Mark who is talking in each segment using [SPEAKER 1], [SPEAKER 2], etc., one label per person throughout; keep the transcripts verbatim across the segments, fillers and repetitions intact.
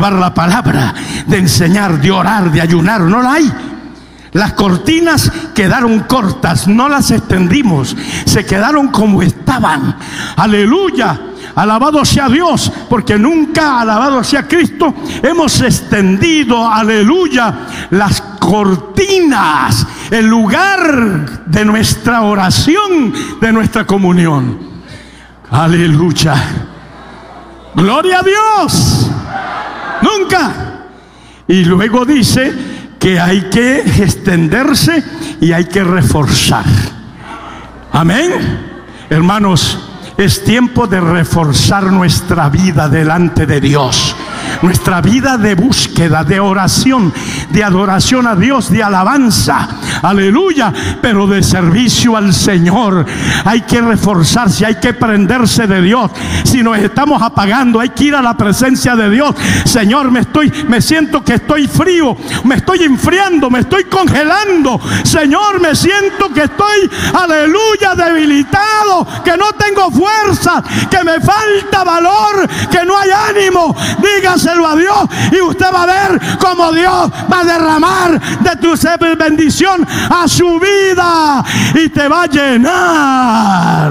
[SPEAKER 1] llevar la palabra, de enseñar, de orar, de ayunar. No la hay. Las cortinas quedaron cortas, no las extendimos, se quedaron como estaban. Aleluya, alabado sea Dios, porque nunca, alabado sea Cristo, hemos extendido, aleluya, las cortinas, el lugar de nuestra oración, de nuestra comunión. Aleluya, gloria a Dios, nunca. Y luego dice que hay que extenderse y hay que reforzar. Amén. Hermanos, es tiempo de reforzar nuestra vida delante de Dios. Nuestra vida de búsqueda, de oración, de adoración a Dios, de alabanza, aleluya, pero de servicio al Señor. Hay que reforzarse, hay que prenderse de Dios. Si nos estamos apagando, hay que ir a la presencia de Dios. Señor, me estoy, me siento que estoy frío, me estoy enfriando, me estoy congelando. Señor, me siento que estoy, aleluya, debilitado, que no tengo fuerza, que me falta valor, que no hay ánimo. Dígase a Dios y usted va a ver cómo Dios va a derramar de tu bendición a su vida y te va a llenar.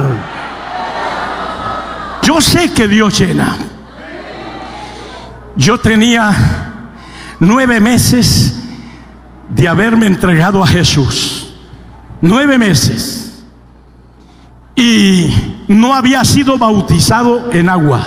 [SPEAKER 1] Yo sé que Dios llena. Yo tenía nueve meses de haberme entregado a Jesús. Nueve meses. Y no había sido bautizado en agua.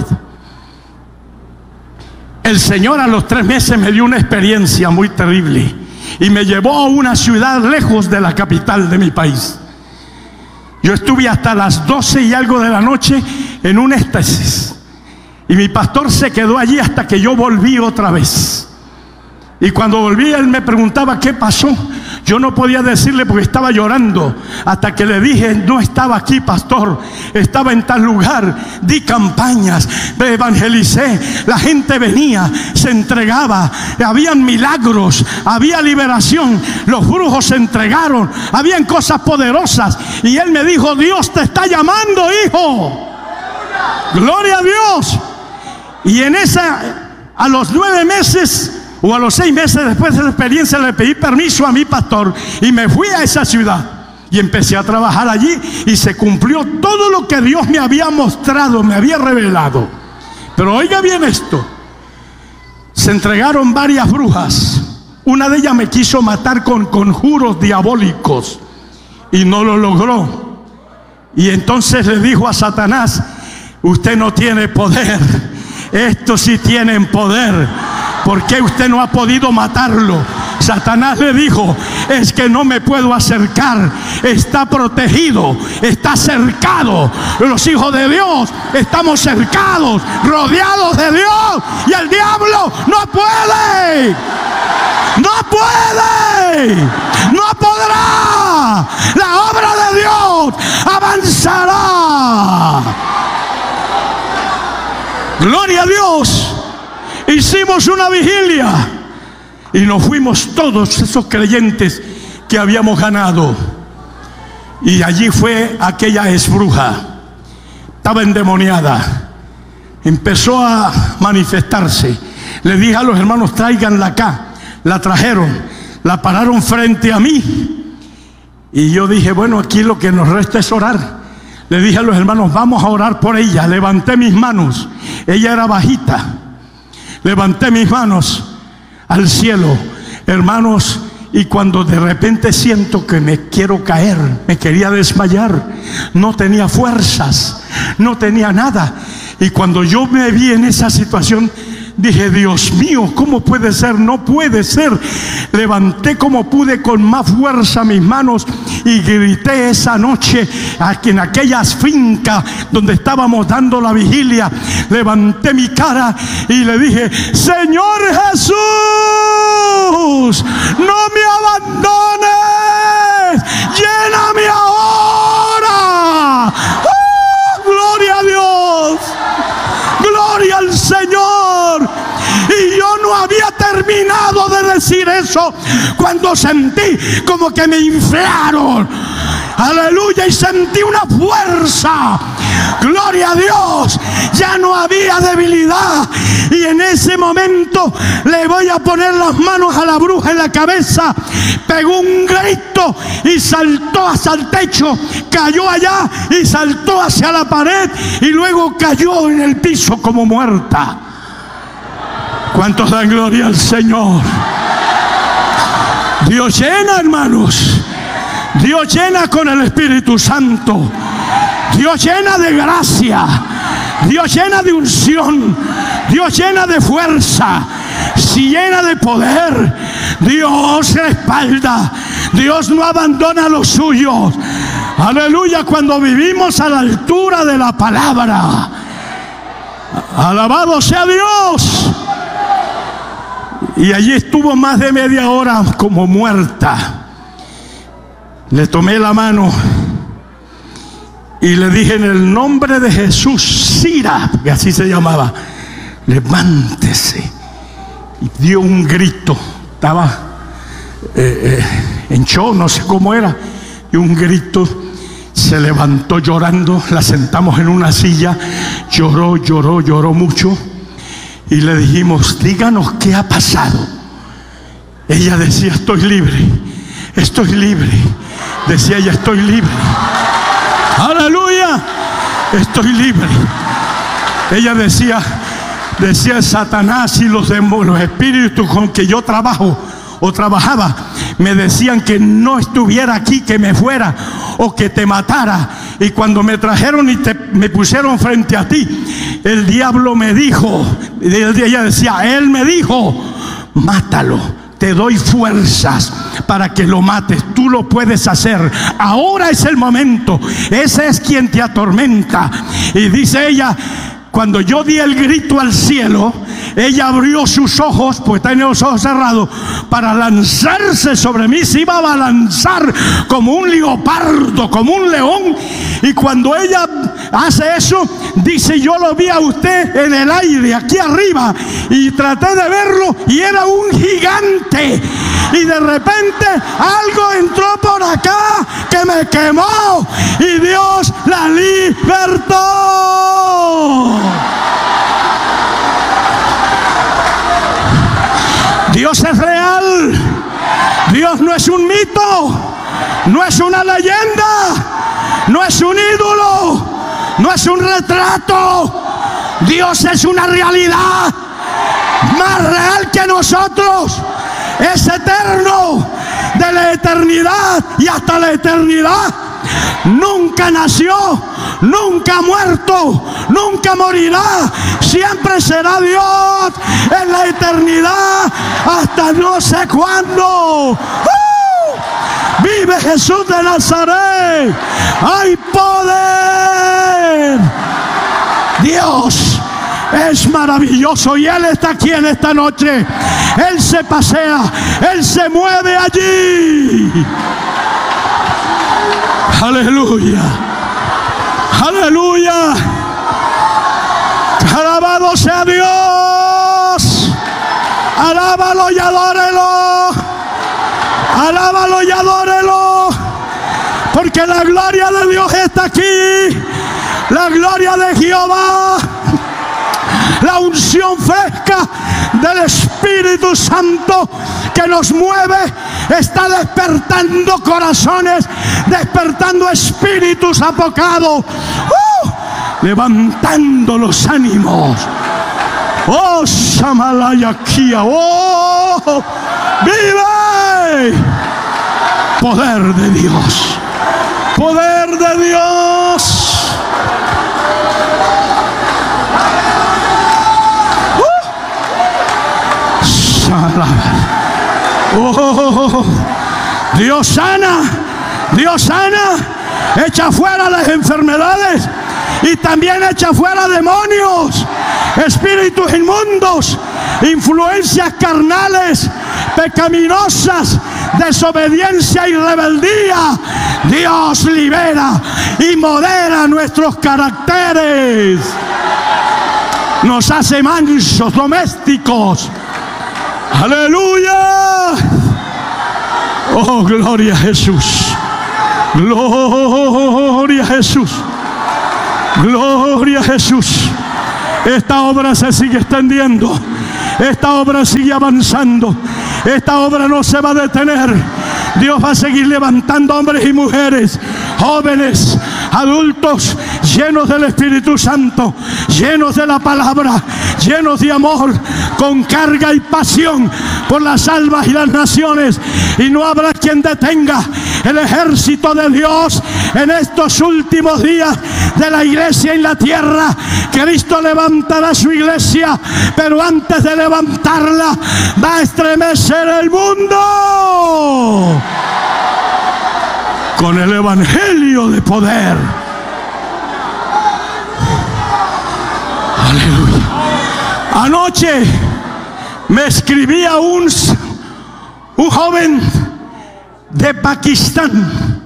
[SPEAKER 1] El Señor a los tres meses me dio una experiencia muy terrible y me llevó a una ciudad lejos de la capital de mi país. Yo estuve hasta las doce y algo de la noche en un éxtasis y mi pastor se quedó allí hasta que yo volví otra vez. Y cuando volví, él me preguntaba qué pasó. Yo no podía decirle porque estaba llorando, hasta que le dije: no estaba aquí, pastor, estaba en tal lugar, di campañas, me evangelicé, la gente venía, se entregaba, habían milagros, había liberación, los brujos se entregaron, habían cosas poderosas. Y él me dijo: Dios te está llamando, hijo. Gloria a Dios. Y en esa, a los nueve meses o a los seis meses después de la experiencia, le pedí permiso a mi pastor y me fui a esa ciudad y empecé a trabajar allí, y se cumplió todo lo que Dios me había mostrado, me había revelado. Pero oiga bien esto: se entregaron varias brujas. Una de ellas me quiso matar con conjuros diabólicos y no lo logró. Y entonces le dijo a Satanás: usted no tiene poder, estos sí tienen poder. ¿Por qué usted no ha podido matarlo? Satanás le dijo: es que no me puedo acercar, está protegido, está cercado. Los hijos de Dios estamos cercados, rodeados de Dios, y el diablo no puede, no puede, no podrá. La obra de Dios avanzará. Gloria a Dios. Hicimos una vigilia y nos fuimos todos esos creyentes que habíamos ganado. Y allí fue aquella exbruja, estaba endemoniada, empezó a manifestarse. Le dije a los hermanos: tráiganla acá. La trajeron, la pararon frente a mí, y yo dije: bueno, aquí lo que nos resta es orar. Le dije a los hermanos: vamos a orar por ella. Levanté mis manos, ella era bajita. Levanté mis manos al cielo, hermanos, y cuando de repente siento que me quiero caer, me quería desmayar, no tenía fuerzas, no tenía nada. Y cuando yo me vi en esa situación, dije: Dios mío, ¿cómo puede ser? No puede ser. Levanté como pude con más fuerza mis manos y grité esa noche aquí en aquellas fincas donde estábamos dando la vigilia. Levanté mi cara y le dije: Señor Jesús, no me abandones, lléname ahora. ¡Oh, gloria a Dios! ¡Gloria al Señor! Y yo no había terminado de decir eso cuando sentí como que me inflaron. Aleluya. Y sentí una fuerza Gloria a Dios. Ya no había debilidad. Y en ese momento le voy a poner las manos a la bruja en la cabeza. Pegó un grito y saltó hacia el techo. Cayó allá y saltó hacia la pared. Y luego cayó en el piso como muerta. ¿Cuántos dan gloria al Señor? Dios llena, hermanos. Dios llena con el Espíritu Santo. Dios llena de gracia. Dios llena de unción. Dios llena de fuerza. Si llena de poder. Dios respalda. Dios no abandona a los suyos. Aleluya. Cuando vivimos a la altura de la palabra. Alabado sea Dios. Y allí estuvo más de media hora como muerta. Le tomé la mano y le dije en el nombre de Jesús, Sira, que así se llamaba, levántese. Y dio un grito. Estaba eh, eh, en show, no sé cómo era. Y un grito. Se levantó llorando. La sentamos en una silla. Lloró, lloró, lloró mucho. Y le dijimos, díganos qué ha pasado. Ella decía, estoy libre, estoy libre. Decía ella, estoy libre. Aleluya, estoy libre. Ella decía, decía Satanás y los demonios, los espíritus con que yo trabajo o trabajaba, me decían que no estuviera aquí, que me fuera o que te matara. Y cuando me trajeron y te, me pusieron frente a ti, el diablo me dijo, ella decía, él me dijo, mátalo, te doy fuerzas para que lo mates, tú lo puedes hacer, ahora es el momento, ese es quien te atormenta. Y dice ella, cuando yo di el grito al cielo, ella abrió sus ojos, pues tenía los ojos cerrados, para lanzarse sobre mí. Se iba a lanzar como un leopardo, como un león. Y cuando ella hace eso, dice, yo lo vi a usted en el aire, aquí arriba, y traté de verlo, y era un gigante. Y de repente algo entró por acá que me quemó, y Dios la libertó. Dios es real. Dios no es un mito, no es una leyenda, no es un ídolo, no es un retrato. Dios es una realidad más real que nosotros. Es eterno, de la eternidad y hasta la eternidad. Nunca nació, nunca ha muerto, nunca morirá. Siempre será Dios en la eternidad hasta no sé cuándo. ¡Uh! Vive Jesús de Nazaret. Hay poder. Dios es maravilloso y Él está aquí en esta noche. Él se pasea, Él se mueve allí. Aleluya, aleluya. Alabado sea Dios. Alábalo y adórelo. Alábalo y adórelo. Porque la gloria de Dios está aquí. La gloria de Jehová. La unción fresca del Espíritu Santo que nos mueve está despertando corazones, despertando espíritus apocados, ¡uh! levantando los ánimos. Oh, Samalayakia, oh, vive. Poder de Dios, poder de Dios. Oh, Dios sana, Dios sana, echa fuera las enfermedades y también echa fuera demonios, espíritus inmundos, influencias carnales, pecaminosas, desobediencia y rebeldía. Dios libera y modera nuestros caracteres, nos hace mansos, domésticos. Aleluya. Oh, gloria a Jesús. Gloria a Jesús. Gloria a Jesús. Esta obra se sigue extendiendo. Esta obra sigue avanzando. Esta obra no se va a detener. Dios va a seguir levantando hombres y mujeres, jóvenes, adultos, llenos del Espíritu Santo, llenos de la palabra, llenos de amor, con carga y pasión por las almas y las naciones. Y no habrá quien detenga el ejército de Dios en estos últimos días de la iglesia en la tierra. Cristo levantará su iglesia, pero antes de levantarla va a estremecer el mundo con el evangelio de poder. Aleluya. Anoche me escribía un, un joven de Pakistán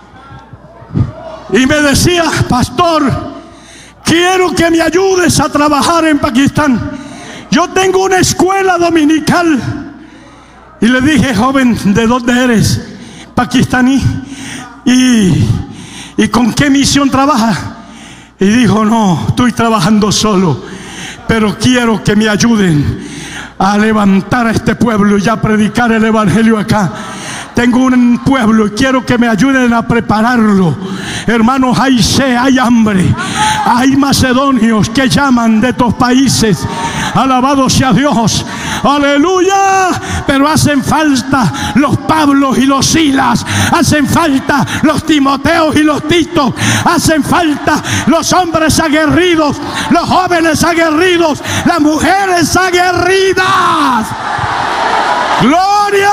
[SPEAKER 1] y me decía: pastor, quiero que me ayudes a trabajar en Pakistán. Yo tengo una escuela dominical. Y le dije: joven, ¿de dónde eres? Pakistaní. ¿Y, ¿Y con qué misión trabaja? Y dijo: no, estoy trabajando solo, pero quiero que me ayuden a levantar a este pueblo y a predicar el evangelio acá. Tengo un pueblo y quiero que me ayuden a prepararlo. Hermanos, hay sed, hay hambre. Hay macedonios que llaman de estos países. Alabado sea Dios. Aleluya. Pero hacen falta los Pablos y los Silas. Hacen falta los Timoteos y los Titos. Hacen falta los hombres aguerridos, los jóvenes aguerridos, las mujeres aguerridas. Gloria.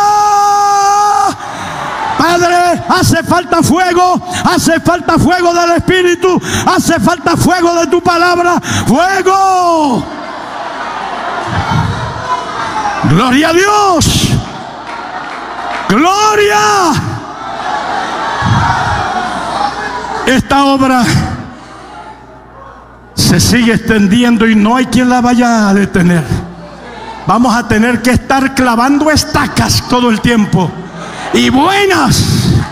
[SPEAKER 1] Padre, hace falta fuego, hace falta fuego del Espíritu, hace falta fuego de tu palabra. ¡Fuego! ¡Gloria a Dios! ¡Gloria! Esta obra se sigue extendiendo y no hay quien la vaya a detener. Vamos a tener que estar clavando estacas todo el tiempo. Y buenas.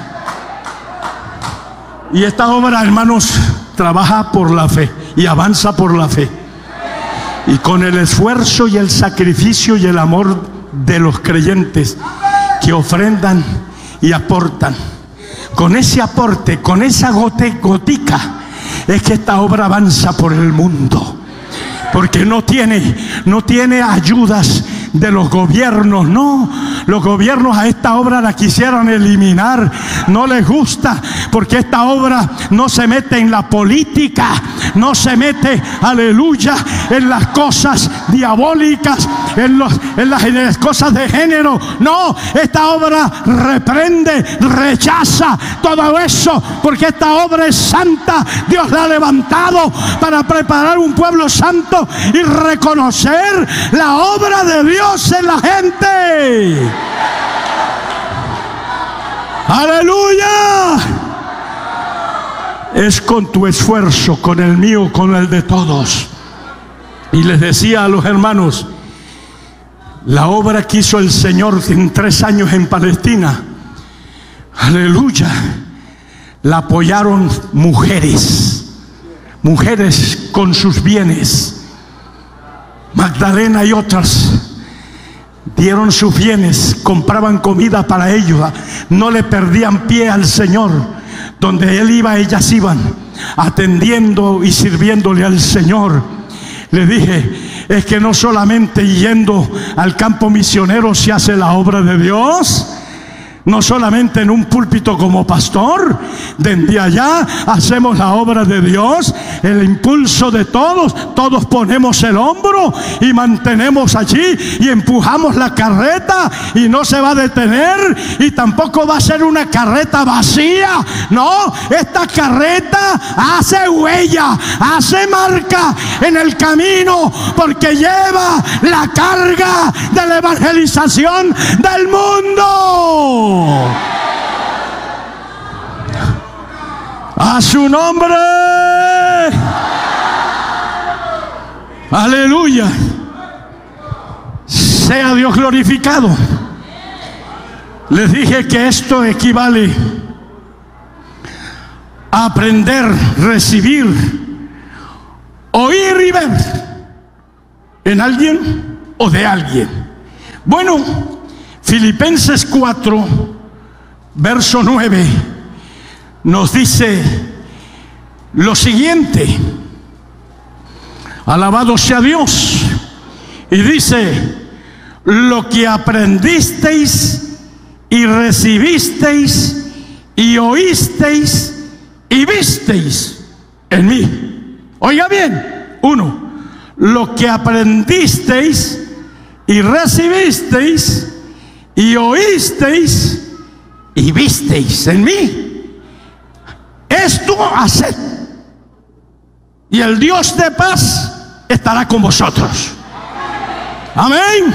[SPEAKER 1] Y esta obra, hermanos, trabaja por la fe y avanza por la fe. Y con el esfuerzo y el sacrificio y el amor de los creyentes que ofrendan y aportan. Con ese aporte, con esa gote, gotica, es que esta obra avanza por el mundo. Porque no tiene, no tiene ayudas de los gobiernos, no. Los gobiernos a esta obra la quisieran eliminar. No les gusta, porque esta obra no se mete en la política, no se mete, aleluya, en las cosas diabólicas, en, los, en, las, en las cosas de género. No, esta obra reprende, rechaza todo eso, porque esta obra es santa. Dios la ha levantado para preparar un pueblo santo y reconocer la obra de Dios en la gente. ¡Aleluya! Es con tu esfuerzo, con el mío, con el de todos. Y les decía a los hermanos, la obra que hizo el Señor en tres años en Palestina, aleluya, la apoyaron mujeres, mujeres con sus bienes. Magdalena y otras dieron sus bienes, compraban comida para ellos, no le perdían pie al Señor. Donde Él iba, ellas iban, atendiendo y sirviéndole al Señor. Le dije, es que no solamente yendo al campo misionero se hace la obra de Dios. No solamente en un púlpito como pastor, desde allá hacemos la obra de Dios, el impulso de todos, todos ponemos el hombro y mantenemos allí y empujamos la carreta y no se va a detener y tampoco va a ser una carreta vacía. No, esta carreta hace huella, hace marca en el camino, porque lleva la carga de la evangelización del mundo. A su nombre. Aleluya. Sea Dios glorificado. Les dije que esto equivale a aprender, recibir Oír y ver en alguien o de alguien. Bueno, Filipenses cuatro, verso nueve, nos dice lo siguiente. Alabado sea Dios. Y dice: lo que aprendisteis y recibisteis y oísteis y visteis en mí. Oiga bien, uno, lo que aprendisteis y recibisteis y oísteis y visteis en mí, esto haced, y el Dios de paz estará con vosotros. Amén.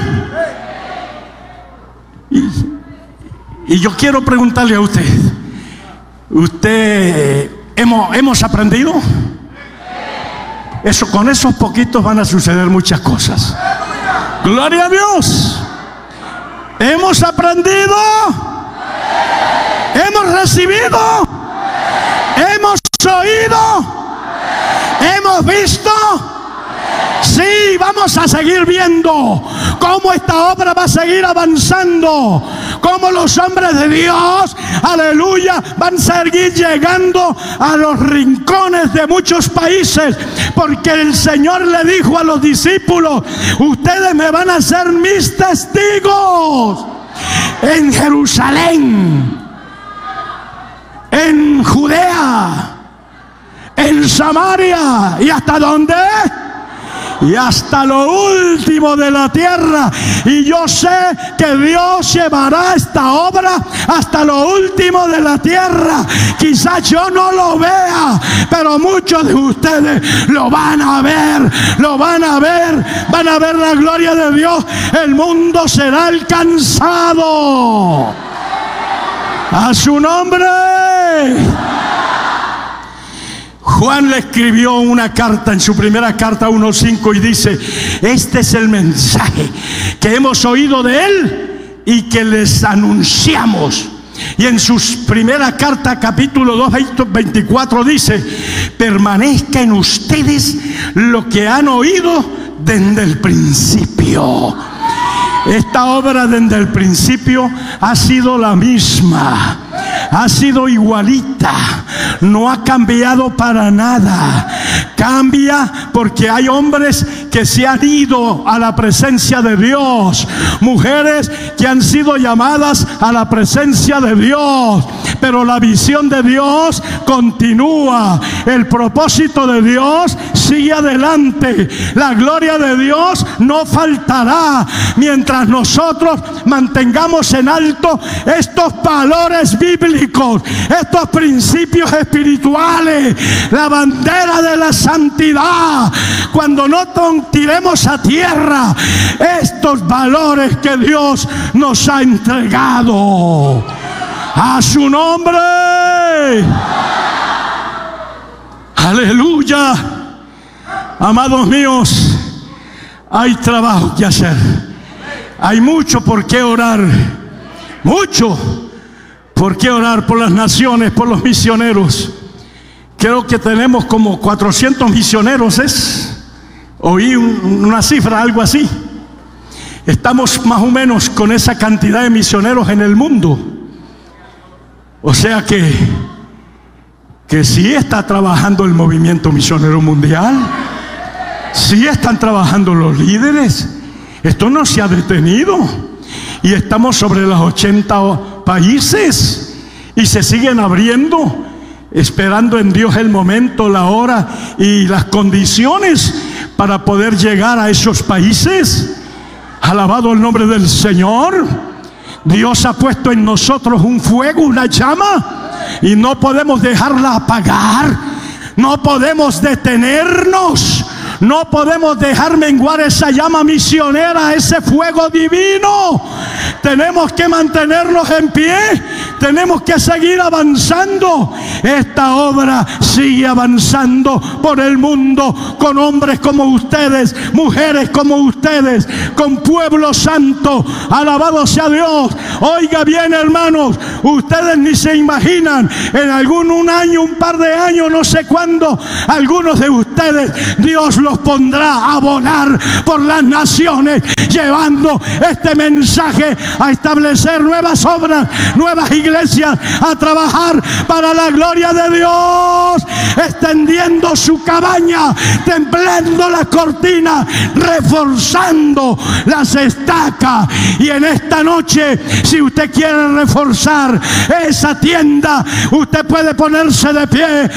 [SPEAKER 1] Y, y yo quiero preguntarle a usted, ¿usted hemos, hemos aprendido? Eso, con esos poquitos van a suceder muchas cosas. Gloria a Dios. ¿Hemos aprendido? ¿Hemos recibido? ¿Hemos oído? ¿Hemos visto? Sí, vamos a seguir viendo cómo esta obra va a seguir avanzando, cómo los hombres de Dios, aleluya, van a seguir llegando a los rincones de muchos países, porque el Señor le dijo a los discípulos: ustedes me van a ser mis testigos en Jerusalén, en Judea, en Samaria, ¿y hasta dónde? Y hasta lo último de la tierra. Y yo sé que Dios llevará esta obra hasta lo último de la tierra. Quizás yo no lo vea, pero muchos de ustedes lo van a ver, lo van a ver, van a ver la gloria de Dios. El mundo será alcanzado. A su nombre. Juan le escribió una carta, en su primera carta uno cinco, y dice: este es el mensaje que hemos oído de él y que les anunciamos. Y en su primera carta, capítulo dos, veinticuatro, dice: permanezca en ustedes lo que han oído desde el principio. Esta obra desde el principio ha sido la misma, ha sido igualita, no ha cambiado para nada. Cambia porque hay hombres que se han ido a la presencia de Dios, mujeres que han sido llamadas a la presencia de Dios, pero la visión de Dios continúa, el propósito de Dios sigue adelante, la gloria de Dios no faltará mientras nosotros mantengamos en alto estos valores bíblicos, estos principios espirituales, la bandera de la santidad. Cuando no tiremos a tierra estos valores que Dios nos ha entregado. A su nombre. Aleluya. Amados míos, hay trabajo que hacer. Hay mucho por qué orar. Mucho por qué orar por las naciones, por los misioneros. Creo que tenemos como cuatrocientos misioneros, ¿es? Oí un, una cifra, algo así. Estamos más o menos con esa cantidad de misioneros en el mundo. O sea que, que sí está trabajando el movimiento misionero mundial. Sí están trabajando los líderes. Esto no se ha detenido. Y estamos sobre los ochenta países. Y se siguen abriendo, esperando en Dios el momento, la hora y las condiciones para poder llegar a esos países. Alabado el nombre del Señor. Dios ha puesto en nosotros un fuego, una llama, y no podemos dejarla apagar. No podemos detenernos. No podemos dejar menguar esa llama misionera, ese fuego divino. Tenemos que mantenernos en pie. Tenemos que seguir avanzando. Esta obra sigue avanzando por el mundo, con hombres como ustedes, mujeres como ustedes, con pueblo santo. Alabado sea Dios. Oiga bien, hermanos, ustedes ni se imaginan, en algún un año, un par de años, no sé cuándo, algunos de ustedes ustedes, Dios los pondrá a volar por las naciones, llevando este mensaje a establecer nuevas obras, nuevas iglesias, a trabajar para la gloria de Dios, extendiendo su cabaña, templando las cortinas, reforzando las estacas. Y en esta noche, si usted quiere reforzar esa tienda, usted puede ponerse de pie